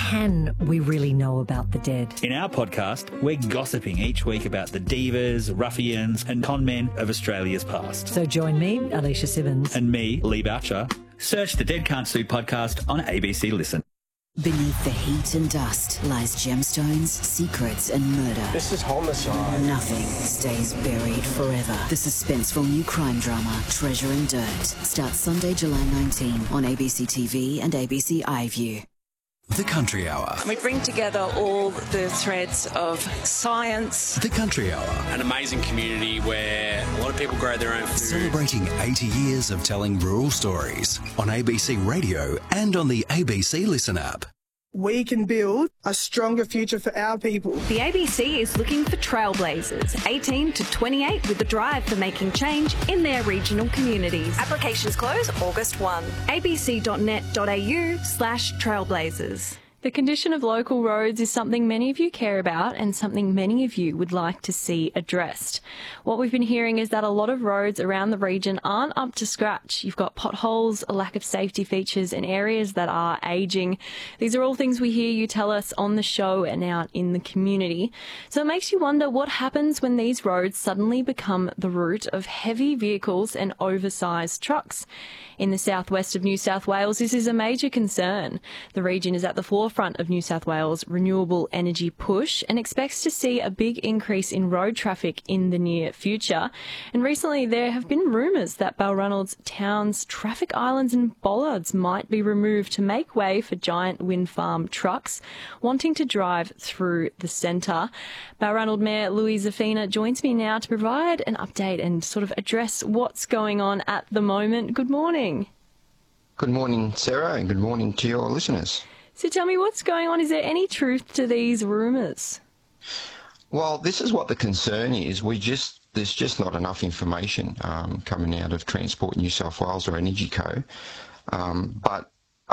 can we really know about the dead? In our podcast, we're gossiping each week about the divas, ruffians and con men of Australia's past. So join me, Alicia Simmons. And me, Lee Boucher. Search the Dead Can't Sue podcast on ABC Listen. Beneath the heat and dust lies gemstones, secrets and murder. This is homicide. Nothing stays buried forever. The suspenseful new crime drama, Treasure and Dirt, starts Sunday, July 19 on ABC TV and ABC iView. The Country Hour. We bring together all the threads of science. The Country Hour. An amazing community where a lot of people grow their own food. Celebrating 80 years of telling rural stories on ABC Radio and on the ABC Listen app. We can build a stronger future for our people. The ABC is looking for trailblazers, 18 to 28, with the drive for making change in their regional communities. Applications close August 1. abc.net.au/trailblazers. The condition of local roads is something many of you care about and something many of you would like to see addressed. What we've been hearing is that a lot of roads around the region aren't up to scratch. You've got potholes, a lack of safety features and areas that are ageing. These are all things we hear you tell us on the show and out in the community. So it makes you wonder what happens when these roads suddenly become the route of heavy vehicles and oversized trucks. In the southwest of New South Wales, this is a major concern. The region is at the forefront of New South Wales' renewable energy push and expects to see a big increase in road traffic in the near future. And recently there have been rumours that Balranald Town's traffic islands and bollards might be removed to make way for giant wind farm trucks wanting to drive through the centre. Balranald Mayor Louis Zafina joins me now to provide an update and sort of address what's going on at the moment. Good morning. Good morning, Sarah, and good morning to your listeners. So tell me what's going on. Is there any truth to these rumours? Well, this is what the concern is. There's just not enough information coming out of Transport New South Wales or Energy Co. But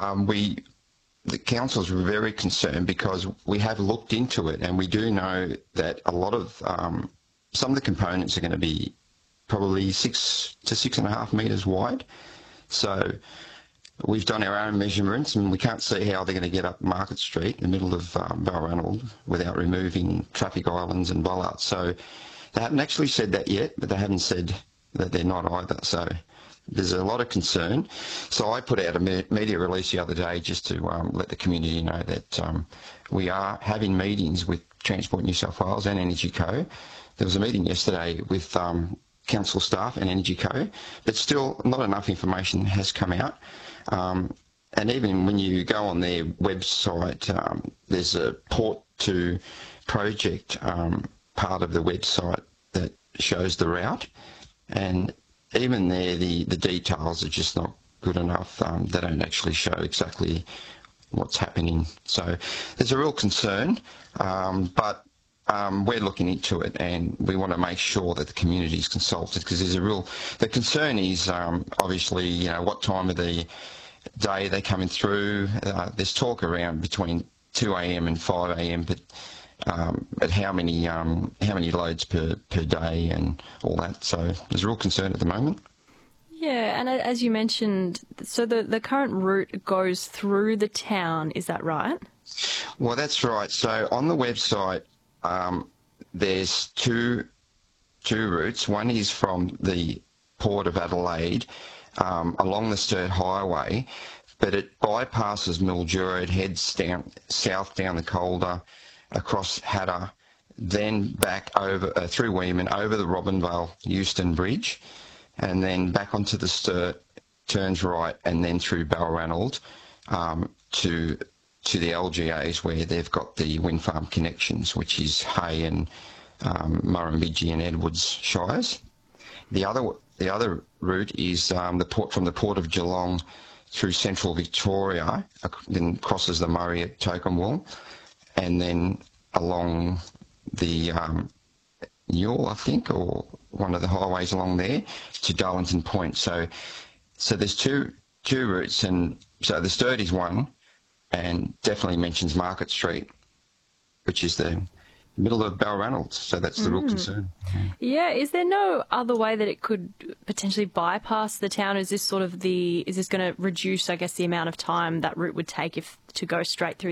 the councils were very concerned because we have looked into it and we do know that a lot of some of the components are going to be probably 6 to 6.5 metres wide. So we've done our own measurements and we can't see how they're going to get up Market Street in the middle of Balranald without removing traffic islands and bollards. So they haven't actually said that yet, but they haven't said that they're not either. So there's a lot of concern. So I put out a media release the other day just to let the community know that we are having meetings with Transport New South Wales and Energy Co. There was a meeting yesterday with council staff and Energy Co, but still not enough information has come out. And even when you go on their website, there's a port to project part of the website that shows the route, and even there the details are just not good enough. They don't actually show exactly what's happening. So there's a real concern, but we're looking into it and we want to make sure that the community is consulted because the concern is obviously, you know, what time of the day they're coming through. There's talk around between 2 a.m. and 5 a.m. but at how many loads per day and all that. So there's a real concern at the moment. Yeah, and as you mentioned, so the current route goes through the town, is that right? Well, that's right. So on the website, there's two routes. One is from the Port of Adelaide along the Sturt Highway, but it bypasses Mildura. It heads down south down the Calder, across Hattah, then back over through Weeman, over the Robinvale Euston Bridge, and then back onto the Sturt, turns right, and then through Balranald to the LGAs where they've got the wind farm connections, which is Hay and Murrumbidgee and Edwards Shires. The other route is from the Port of Geelong through central Victoria, then crosses the Murray at Tocumwal, and then along the Newell, I think, or one of the highways along there to Darlington Point. So there's two routes, and so the Sturt is one, and definitely mentions Market Street, which is the middle of Balranald. So that's the real concern. Yeah, is there no other way that it could potentially bypass the town? Is this going to reduce, I guess, the amount of time that route would take to go straight through